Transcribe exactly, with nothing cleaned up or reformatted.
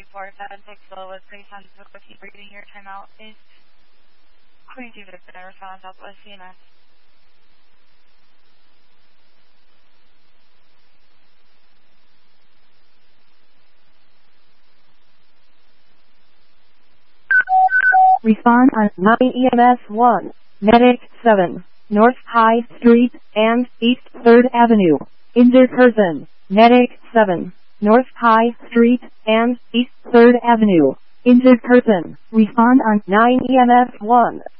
four seven six Gilwood, please send the cookie reading your timeout is Queen two Victor, respond Southwest C N S. Respond on nine E M S one, Medic seven, North High Street and East third Avenue. Injured person, Medic seven, North High Street and East third Avenue. Injured person, respond on nine E M S one.